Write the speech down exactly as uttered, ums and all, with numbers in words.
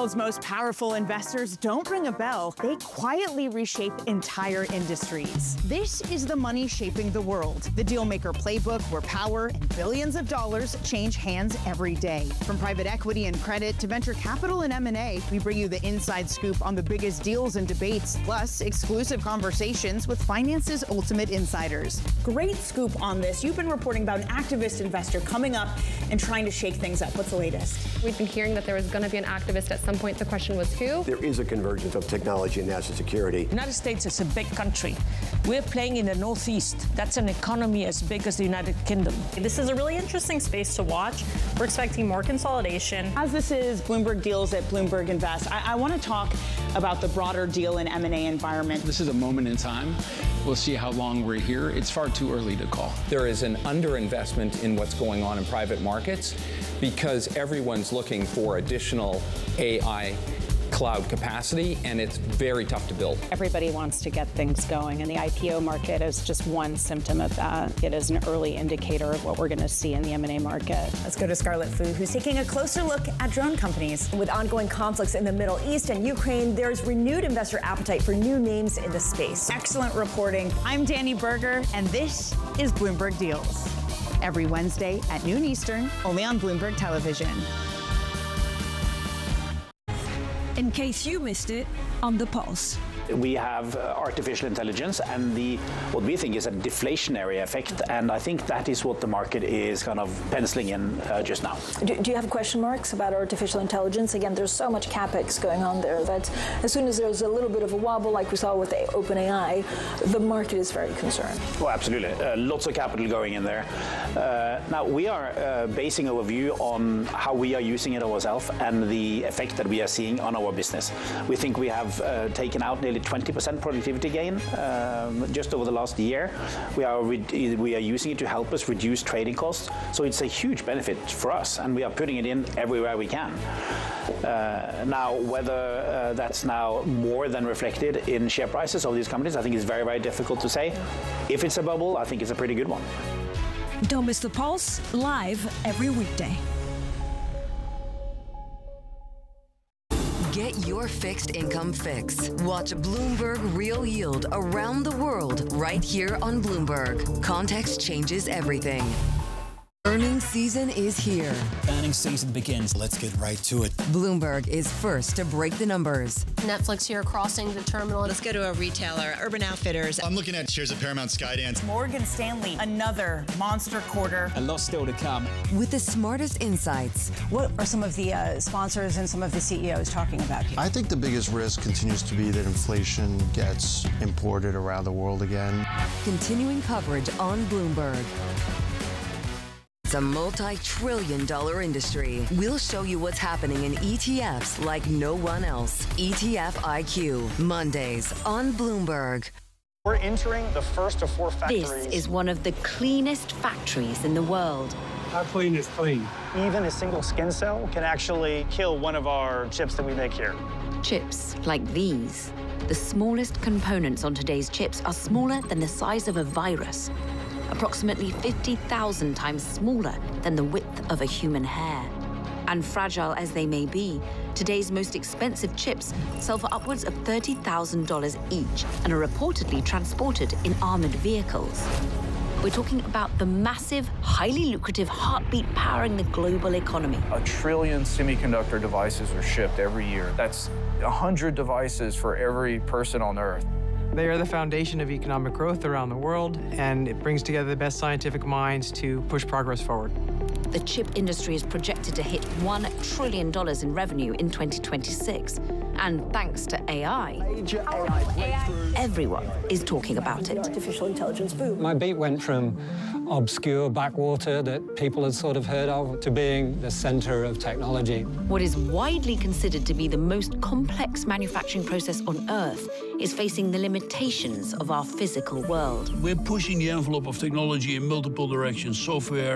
world's most powerful investors don't ring a bell. They quietly reshape entire industries. This is the money shaping the world. The Dealmaker Playbook, where power and billions of dollars change hands every day. From private equity and credit to venture capital and M and A, we bring you the inside scoop on the biggest deals and debates, plus exclusive conversations with finance's ultimate insiders. Great scoop on this. You've been reporting about an activist investor coming up and trying to shake things up. What's the latest? We've been hearing that there was going to be an activist at some point. The question was who? There is a convergence of technology and national security. The United States is a big country. We're playing in the Northeast. That's an economy as big as the United Kingdom. This is a really interesting space to watch. We're expecting more consolidation. As this is Bloomberg Deals at Bloomberg Invest, I, I want to talk about the broader deal and M and A environment. This is a moment in time. We'll see how long we're here. It's far too early to call. There is an underinvestment in what's going on in private markets because everyone's looking for additional A I cloud capacity, and it's very tough to build. Everybody wants to get things going, and the I P O market is just one symptom of that. It is an early indicator of what we're going to see in the M and A market. Let's go to Scarlet Fu, who's taking a closer look at drone companies. With ongoing conflicts in the Middle East and Ukraine, there's renewed investor appetite for new names in the space. Excellent reporting. I'm Danny Berger, and this is Bloomberg Deals. Every Wednesday at noon Eastern, only on Bloomberg Television. In case you missed it, on The Pulse. We have uh, artificial intelligence and the what we think is a deflationary effect, and I think that is what the market is kind of penciling in uh, just now. Do, do you have question marks about artificial intelligence? Again, there's so much capex going on there that as soon as there's a little bit of a wobble, like we saw with OpenAI, the market is very concerned. Well, absolutely. Uh, lots of capital going in there. Uh, now, we are uh, basing our view on how we are using it ourselves and the effect that we are seeing on our business. We think we have uh, taken out nearly twenty percent productivity gain um, just over the last year. We are we are using it to help us reduce trading costs. So it's a huge benefit for us, and we are putting it in everywhere we can. Uh, now, whether uh, that's now more than reflected in share prices of these companies, I think is very, very difficult to say. If it's a bubble, I think it's a pretty good one. Don't miss The Pulse, live every weekday. Get your fixed income fix. Watch Bloomberg Real Yield around the world right here on Bloomberg. Context changes everything. Earnings season is here. Earnings season begins. Let's get right to it. Bloomberg is first to break the numbers. Netflix here crossing the terminal. Let's go to a retailer, Urban Outfitters. I'm looking at shares of Paramount Skydance. Morgan Stanley, another monster quarter. A lot still to come. With the smartest insights. What are some of the uh, sponsors and some of the C E Os talking about here? I think the biggest risk continues to be that inflation gets imported around the world again. Continuing coverage on Bloomberg. It's a multi-trillion dollar industry. We'll show you what's happening in E T Fs like no one else. E T F I Q, Mondays on Bloomberg. We're entering the first of four factories. This is one of the cleanest factories in the world. How clean is clean? Even a single skin cell can actually kill one of our chips that we make here. Chips like these. The smallest components on today's chips are smaller than the size of a virus. Approximately fifty thousand times smaller than the width of a human hair. And fragile as they may be, today's most expensive chips sell for upwards of thirty thousand dollars each and are reportedly transported in armored vehicles. We're talking about the massive, highly lucrative heartbeat powering the global economy. A trillion semiconductor devices are shipped every year. That's one hundred devices for every person on Earth. They are the foundation of economic growth around the world, and it brings together the best scientific minds to push progress forward. The chip industry is projected to hit one trillion dollars in revenue in twenty twenty-six. And thanks to A I, Major A I everyone is talking about it. Artificial intelligence boom. My beat went from obscure backwater that people had sort of heard of to being the center of technology. What is widely considered to be the most complex manufacturing process on Earth is facing the limitations of our physical world. We're pushing the envelope of technology in multiple directions, software,